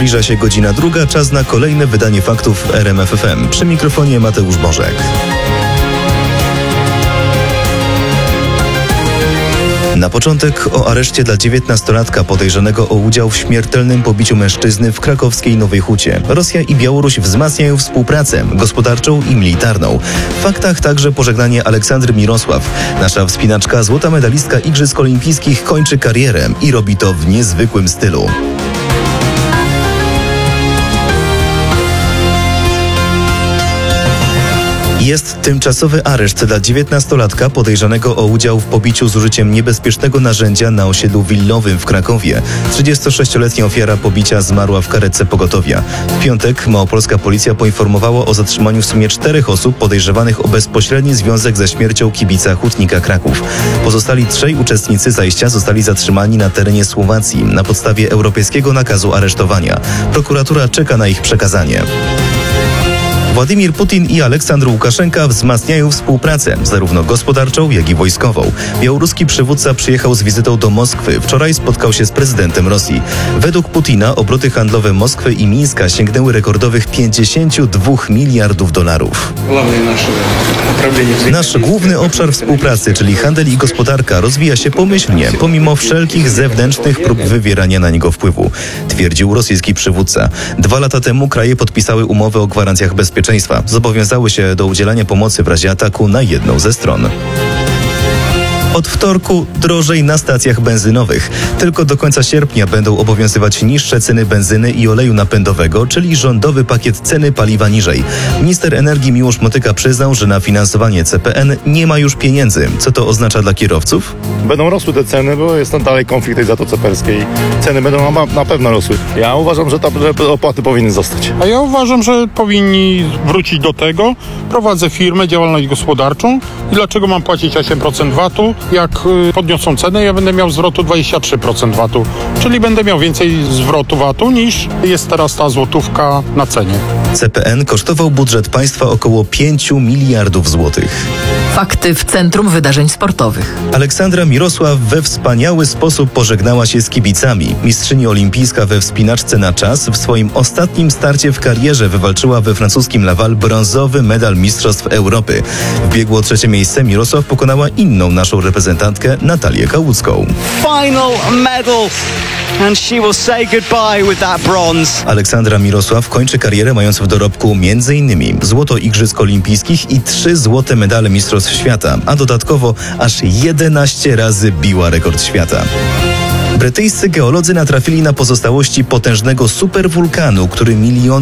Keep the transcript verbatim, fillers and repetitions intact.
Zbliża się godzina druga, czas na kolejne wydanie faktów w R M F F M. Przy mikrofonie Mateusz Bożek. Na początek o areszcie dla dziewiętnastolatka podejrzanego o udział w śmiertelnym pobiciu mężczyzny w krakowskiej Nowej Hucie. Rosja i Białoruś wzmacniają współpracę gospodarczą i militarną. W faktach także pożegnanie Aleksandry Mirosław. Nasza wspinaczka, złota medalistka Igrzysk Olimpijskich, kończy karierę i robi to w niezwykłym stylu. Jest tymczasowy areszt dla dziewiętnastolatka podejrzanego o udział w pobiciu z użyciem niebezpiecznego narzędzia na osiedlu willowym w Krakowie. trzydziestosześcioletnia ofiara pobicia zmarła w karetce pogotowia. W piątek małopolska policja poinformowała o zatrzymaniu w sumie czterech osób podejrzewanych o bezpośredni związek ze śmiercią kibica Hutnika Kraków. Pozostali trzej uczestnicy zajścia zostali zatrzymani na terenie Słowacji na podstawie europejskiego nakazu aresztowania. Prokuratura czeka na ich przekazanie. Władimir Putin i Aleksandr Łukaszenka wzmacniają współpracę, zarówno gospodarczą, jak i wojskową. Białoruski przywódca przyjechał z wizytą do Moskwy. Wczoraj spotkał się z prezydentem Rosji. Według Putina obroty handlowe Moskwy i Mińska sięgnęły rekordowych pięćdziesiąt dwa miliardów dolarów. Nasz główny obszar współpracy, czyli handel i gospodarka, rozwija się pomyślnie, pomimo wszelkich zewnętrznych prób wywierania na niego wpływu, twierdził rosyjski przywódca. Dwa lata temu kraje podpisały umowę o gwarancjach bezpieczeństwa. Zobowiązały się do udzielania pomocy w razie ataku na jedną ze stron. Od wtorku drożej na stacjach benzynowych. Tylko do końca sierpnia będą obowiązywać niższe ceny benzyny i oleju napędowego, czyli rządowy pakiet ceny paliwa niżej. Minister energii Miłosz Motyka przyznał, że na finansowanie C P N nie ma już pieniędzy. Co to oznacza dla kierowców? Będą rosły te ceny, bo jest tam dalej konflikt tej Zatoce Perskiej. Ceny będą na, na pewno rosły. Ja uważam, że, ta, że opłaty powinny zostać. A ja uważam, że powinni wrócić do tego. Prowadzę firmę, działalność gospodarczą i dlaczego mam płacić osiem procent vatu? Jak podniosą cenę, ja będę miał zwrotu dwadzieścia trzy procent vatu, czyli będę miał więcej zwrotu vatu niż jest teraz ta złotówka na cenie. C P N kosztował budżet państwa około pięć miliardów złotych. Fakty w Centrum Wydarzeń Sportowych. Aleksandra Mirosław we wspaniały sposób pożegnała się z kibicami. Mistrzyni olimpijska we wspinaczce na czas w swoim ostatnim starcie w karierze wywalczyła we francuskim Laval brązowy medal Mistrzostw Europy. W biegu o trzecie miejsce Mirosław pokonała inną naszą reprezentantkę Natalię Kałucką. Final medal and she will say goodbye with that bronze. Aleksandra Mirosław kończy karierę mając w dorobku między innymi złoto Igrzysk Olimpijskich i trzy złote medale Mistrzostw Świata, a dodatkowo aż jedenaście razy biła rekord świata. Brytyjscy geolodzy natrafili na pozostałości potężnego superwulkanu, który milion